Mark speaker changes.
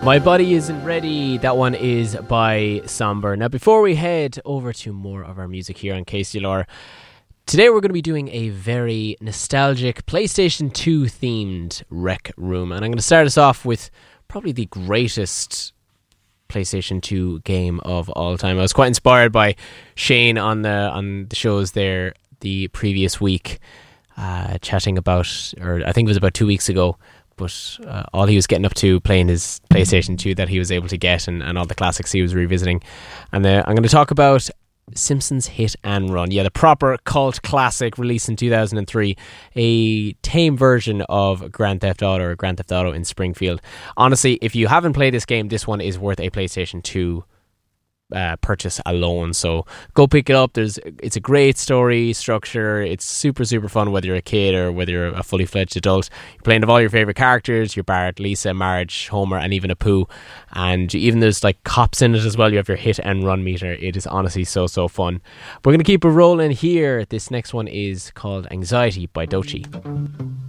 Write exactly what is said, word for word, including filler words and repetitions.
Speaker 1: My Body Isn't Ready. That one is by Somber. Now, before we head over to more of our music here on K C L R, today we're going to be doing a very nostalgic PlayStation two themed Rec Room. And I'm going to start us off with probably the greatest PlayStation two game of all time. I was quite inspired by Shane on the on the shows there the previous week, uh, chatting about, or I think it was about two weeks ago, but uh, all he was getting up to playing his PlayStation two that he was able to get, and, and all the classics he was revisiting. And uh, I'm going to talk about Simpsons Hit and Run. Yeah, the proper cult classic released in two thousand three, a tame version of Grand Theft Auto or Grand Theft Auto in Springfield. Honestly, if you haven't played this game, this one is worth a PlayStation two uh, purchase alone. So go pick it up. There's it's a great story structure. It's super super fun whether you're a kid or whether you're a fully fledged adult. You're playing of all your favorite characters. You're Bart, Lisa, Marge, Homer, and even Apu. And even there's like cops in it as well. You have your hit and run meter. It is honestly so so fun. We're gonna keep it rolling here. This next one is called Anxiety by Doechii.